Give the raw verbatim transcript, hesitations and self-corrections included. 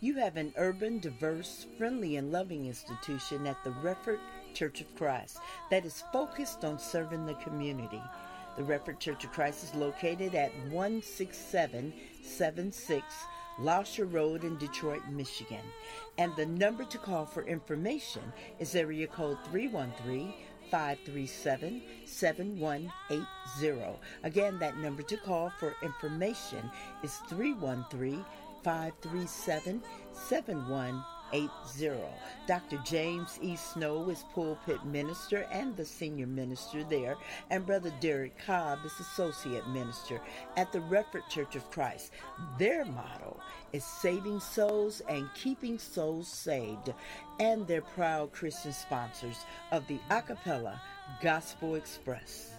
You have an urban, diverse, friendly, and loving institution at the Redford Church of Christ that is focused on serving the community. The Redford Church of Christ is located at one six seven seven six Lauscher Road in Detroit, Michigan. And the number to call for information is area code three one three, five three seven, seven one eight zero. Again, that number to call for information is three one three, five three seven, seven one eight zero. Doctor James E. Snow is pulpit minister and the senior minister there, and Brother Derek Cobb is associate minister at the Redford Church of Christ. Their motto is saving souls and keeping souls saved, and they're proud Christian sponsors of the Acapella Gospel Express.